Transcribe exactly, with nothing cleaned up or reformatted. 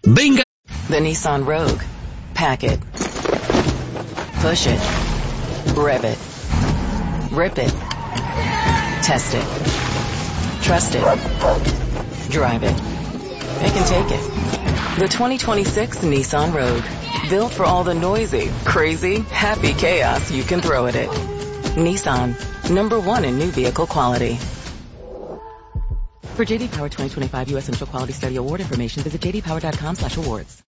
Venga. The Nissan Rogue. Pack it. Push it. Rev it. Rip it. Test it. Trust it. Drive it. It can take it. The twenty twenty-six Nissan Rogue. Built for all the noisy, crazy, happy chaos you can throw at it. Nissan. Number one in new vehicle quality. For J D Power twenty twenty-five U S Initial Quality Study Award information, visit j d power dot com slash awards.